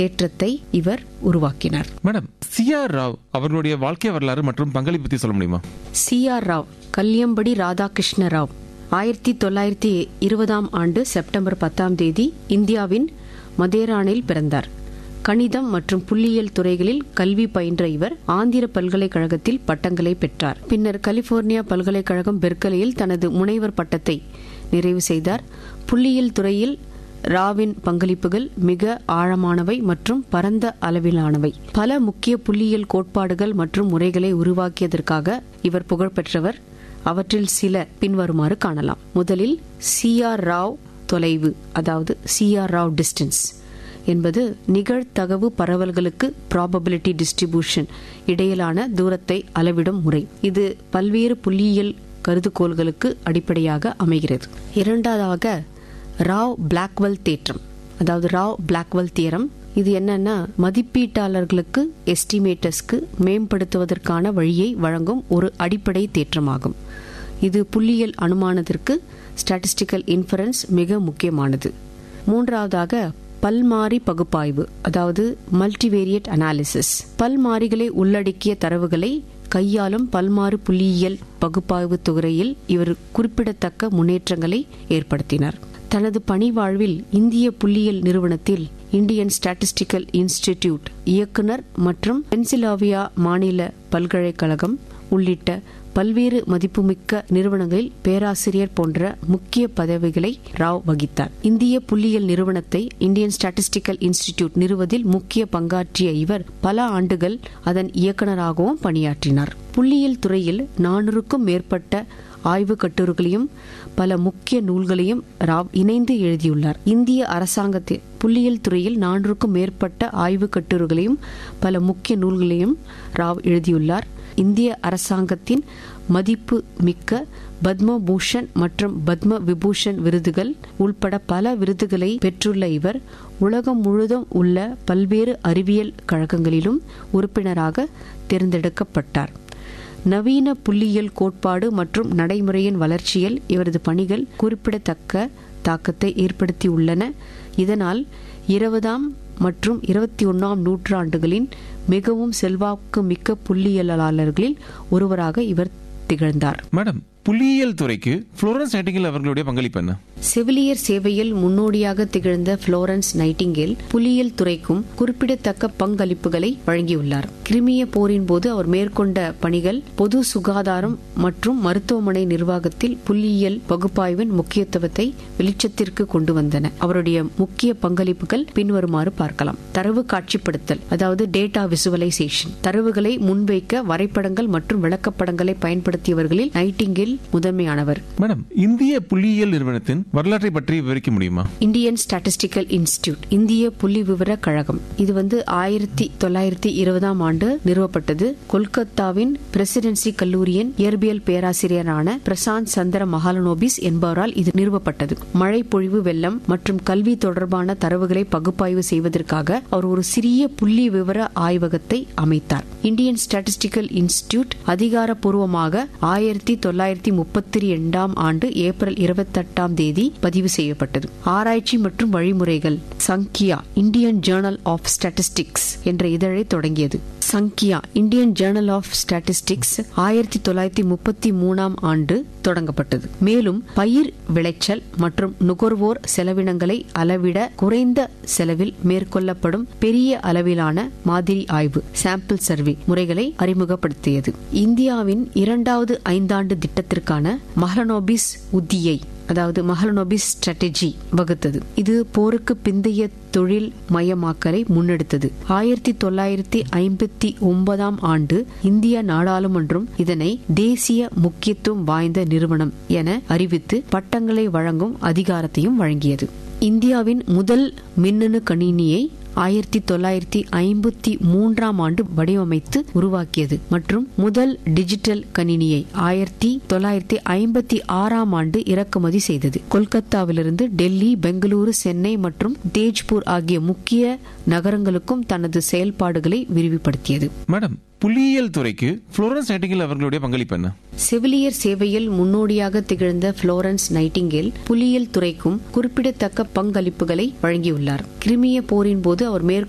தேற்றத்தை இவர் உருவாக்கினார். Madam, C.R. ராவ் அவர்களுடைய வாழ்க்கை வரலாறு மற்றும் பங்களிப்பு பற்றி சொல்ல முடியுமா? C.R. ராவ் கல்யம்படி ராதாகிருஷ்ண ராவ் 1920 செப்டம்பர் 10 இந்தியாவின் மதேரானில் பிறந்தார். கணிதம் மற்றும் புள்ளியியல் துறைகளில் கல்வி பயின்ற இவர் ஆந்திர பல்கலைக்கழகத்தில் பட்டங்களை பெற்றார். பின்னர் கலிபோர்னியா பல்கலைக்கழகம் பெர்க்கலியில் தனது முனைவர் பட்டத்தை நிறைவு செய்தார். புள்ளியியல் துறையில் ராவின் பங்களிப்புகள் மிக ஆழமானவை மற்றும் பரந்த அளவிலானவை. பல முக்கிய புள்ளியியல் கோட்பாடுகள் மற்றும் முறைகளை உருவாக்கியதற்காக இவர் புகழ்பெற்றவர். அவற்றில் சில பின்வருமாறு காணலாம். முதலில் C.R. ராவ் தொலைவு, அதாவது C.R. ராவ் டிஸ்டன்ஸ் என்பது நிகழ்தகவு பரவல்களுக்கு ப்ராபபிலிட்டி டிஸ்ட்ரிபியூஷன் இடையிலான தூரத்தை அளவிடும் முறை. இது பல்வேறு புள்ளியியல் கருதுகோள்களுக்கு அடிப்படையாக அமைகிறது. இரண்டாவதாக ராவ் பிளாக்வெல் தேற்றம், அதாவது ராவ் பிளாக்வெல் தியரம். இது என்னன்னா, மதிப்பீட்டாளர்களுக்கு எஸ்டிமேட்டர்ஸ்க்கு மேம்படுத்துவதற்கான வழியை வழங்கும் ஒரு அடிப்படை தேற்றமாகும். இது புள்ளியியல் அனுமானத்திற்கு ஸ்டாட்டிஸ்டிக்கல் இன்ஃபரன்ஸ் மிக முக்கியமானது. மூன்றாவதாக பல்மாறி பகுப்பாய்வு, அதாவது மல்டிவேரியட் அனாலிசிஸ். பல்மாறிகளை உள்ளடக்கிய தரவுகளை கையாளும் பல்மாறு புள்ளியியல் பகுப்பாய்வு துறையில் இவர் குறிப்பிடத்தக்க முன்னேற்றங்களை ஏற்படுத்தினார். தனது பணி வாழ்வில் இந்திய புள்ளியியல் நிறுவனத்தில் இந்தியன் ஸ்டாட்டிஸ்டிக்கல் இன்ஸ்டிடியூட் இயக்குனர் மற்றும் பென்சில்வேனியா மாநில பல்கலைக்கழகம் உள்ளிட்ட பல்வேறு மதிப்புமிக்க நிறுவனங்களில் பேராசிரியர் போன்ற முக்கிய பதவிகளை ராவ் வகித்தார். இந்திய புள்ளியியல் நிறுவனத்தை இந்தியன் ஸ்டாட்டிஸ்டிக்கல் இன்ஸ்டிடியூட் நிறுவதில் முக்கிய பங்காற்றிய இவர் பல ஆண்டுகள் அதன் இயக்குநராகவும் பணியாற்றினார். புள்ளியியல் துறையில் 400க்கும் மேற்பட்ட ஆய்வு கட்டுரைகளையும் பல முக்கிய நூல்களையும் ராவ் இணைந்து எழுதியுள்ளார். இந்திய அரசாங்கத்தில் புள்ளியியல் துறையில் 400க்கும் மேற்பட்ட ஆய்வு கட்டுரைகளையும் பல முக்கிய நூல்களையும் ராவ் எழுதியுள்ளார். இந்திய அரசாங்கத்தின் மதிப்பு மிக்க பத்ம பூஷன் மற்றும் பத்ம விபூஷன் விருதுகள் உள்பட பல விருதுகளை பெற்றுள்ள இவர் உலகம் முழுதும் உள்ள பல்வேறு அறிவியல் கழகங்களிலும் உறுப்பினராக தேர்ந்தெடுக்கப்பட்டார். நவீன புள்ளியியல் கோட்பாடு மற்றும் நடைமுறையின் வளர்ச்சியில் இவரது பணிகள் குறிப்பிடத்தக்க தாக்கத்தை ஏற்படுத்தியுள்ளன. இதனால் 20ஆம் மற்றும் 21ஆம் நூற்றாண்டுகளின் மிகவும் செல்வாக்கு மிக்க புள்ளியியலாளர்களில் ஒருவராக இவர் திகழ்ந்தார். மேடம், புள்ளியியல் துறைக்கு புளோரன்ஸ் நைட்டிங்கேல் அவர்களுடைய பங்களிப்பு என்ன? செவிலியர் சேவையில் முன்னோடியாக திகழ்ந்த புளோரன்ஸ் நைட்டிங்கேல் புள்ளியியல் துறைக்கும் குறிப்பிடத்தக்க பங்களிப்புகளை வழங்கியுள்ளார். கிரிமிய போரின் போது அவர் மேற்கொண்ட பணிகள் பொது சுகாதாரம் மற்றும் மருத்துவமனை நிர்வாகத்தில் புள்ளியியல் பகுப்பாய்வின் முக்கியத்துவத்தை வெளிச்சத்திற்கு கொண்டு வந்தன. அவருடைய முக்கிய பங்களிப்புகள் பின்வருமாறு பார்க்கலாம். தரவு காட்சிப்படுத்தல், அதாவது டேட்டா விசுவலைசேஷன். தரவுகளை முன்வைக்க வரைபடங்கள் மற்றும் விளக்கப்படங்களை பயன்படுத்தியவர்களில் நைட்டிங்கேல் முதன்மையானவர். மேடம், இந்திய புள்ளியியல் நிறுவனத்தின் வரலாற்றை பற்றி விவரிக்க முடியுமா? இந்தியன் ஸ்டாட்டிஸ்டிக்கல் இன்ஸ்டிடியூட், இந்திய புள்ளி விவர கழகம். இது 1920ஆம் ஆண்டு நிறுவப்பட்டது. கொல்கத்தாவின் பிரசிடென்சி கல்லூரியின் இயற்பியல் பேராசிரியரான பிரசாந்த் சந்திர மகாலனோபிஸ் என்பவரால் இது நிறுவப்பட்டது. மழை பொழிவு, வெள்ளம் மற்றும் கல்வி தொடர்பான தரவுகளை பகுப்பாய்வு செய்வதற்காக அவர் ஒரு சிறிய புள்ளி விவர ஆய்வகத்தை அமைத்தார். இந்தியன் ஸ்டாட்டிஸ்டிக்கல் இன்ஸ்டிடியூட் அதிகாரப்பூர்வமாக 1932ஆம் ஆண்டு ஏப்ரல் 28 பதிவு செய்யப்பட்டது. ஆராய்ச்சி மற்றும் வழிமுறைகள். சங்கியா இந்தியன் ஜேர்னல் ஆஃப் ஸ்டாட்டிஸ்டிக்ஸ் என்ற இதழை தொடங்கியது. சங்கியா இந்தியன் ஜேர்னல் ஆஃப் ஸ்டாட்டிஸ்டிக்ஸ் 1933ஆம் ஆண்டு தொடங்கப்பட்டது. மேலும் பயிர் விளைச்சல் மற்றும் நுகர்வோர் செலவினங்களை அளவிட குறைந்த செலவில் மேற்கொள்ளப்படும் பெரிய அளவிலான மாதிரி ஆய்வு சாம்பிள் சர்வே முறைகளை அறிமுகப்படுத்தியது. இந்தியாவின் 2வது ஐந்தாண்டு திட்டத்திற்கான மஹலனோபிஸ் உத்தியை, அதாவது மஹலனோபிஸ் ஸ்ட்ராட்டஜி வகுத்தது. இது போருக்கு பிந்தைய தொழில் மயமாக்கலை முன்னெடுத்தது. 1959ஆம் ஆண்டு இந்திய நாடாளுமன்றம் இதனை தேசிய முக்கியத்துவம் வாய்ந்த நிறுவனம் என அறிவித்து பட்டங்களை வழங்கும் அதிகாரத்தையும் வழங்கியது. இந்தியாவின் முதல் மின்னணு கணினியை 1953ஆம் ஆண்டு வடிவமைத்து உருவாக்கியது மற்றும் முதல் டிஜிட்டல் கணினியை 1956ஆம் ஆண்டு இறக்குமதி செய்தது. கொல்கத்தாவிலிருந்து டெல்லி, பெங்களூரு, சென்னை மற்றும் தேஜ்பூர் ஆகிய முக்கிய நகரங்களுக்கும் தனது செயல்பாடுகளை விரிவுபடுத்தியது. மேடம், புள்ளியியல் துறைக்கு புளோரன்ஸ் நைட்டிங்கேல் அவர்களுடைய பங்களிப்பு என்ன? செவிலியர் சேவையில் முன்னோடியாக திகழ்ந்த புளோரன்ஸ் நைட்டிங்கேல் புள்ளியியல் துறைக்கும் குறிப்பிடத்தக்க பங்களிப்புகளை வழங்கியுள்ளார். கிரிமிய போரின் போது அவர்